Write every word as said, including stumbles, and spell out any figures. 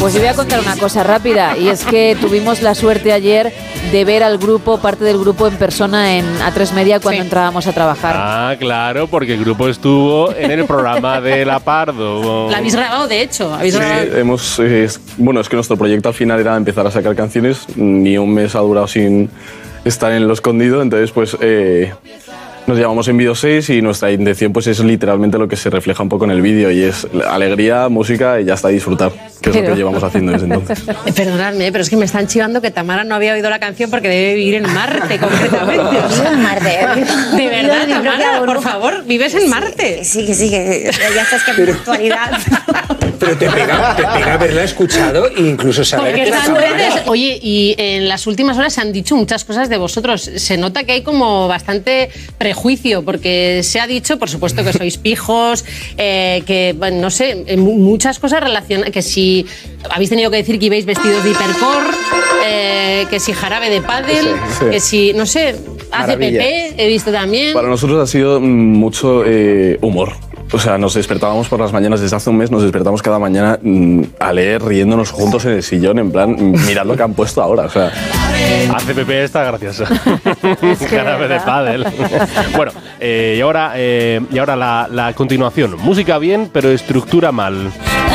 Pues yo voy a contar una cosa rápida, y es que tuvimos la suerte ayer de ver al grupo, parte del grupo en persona en A tres Media cuando sí. entrábamos a trabajar. Ah, claro, porque el grupo estuvo en el programa de La Pardo. La habéis grabado, de hecho. ¿Habéis sí, grabado? hemos, eh, es, bueno, es que nuestro proyecto al final era empezar a sacar canciones, ni un mes ha durado sin estar en lo escondido, entonces pues... Eh, Nos llamamos En Vídeo seis y nuestra intención pues es literalmente lo que se refleja un poco en el vídeo y es alegría, música y ya está, disfrutar, que es lo que llevamos haciendo desde entonces. Perdonadme, pero es que me están chivando que Tamara no había oído la canción porque debe vivir en Marte, concretamente. O sea, en Marte. De verdad, Tamara, por favor, ¿vives en Marte? Sí, que sí, que ya estás que en actualidad. Pero te pega, te pega haberla escuchado e incluso saber porque que están redes. Oye, y en las últimas horas se han dicho muchas cosas de vosotros. Se nota que hay como bastante prejuicio, porque se ha dicho, por supuesto, que sois pijos, eh, que, bueno, no sé, muchas cosas relacionadas, que si habéis tenido que decir que ibais vestidos de hipercore, eh, que si jarabe de pádel, sí, sí. que si, no sé, A C P P, he visto también. Para nosotros ha sido mucho eh, humor. O sea, nos despertábamos por las mañanas, desde hace un mes nos despertamos cada mañana mmm, a leer, riéndonos juntos en el sillón, en plan, mirad lo que han puesto ahora, o sea... A C P P está graciosa. Jarabe de pádel. Bueno, eh, y ahora, eh, y ahora la, la continuación. Música bien, pero estructura mal.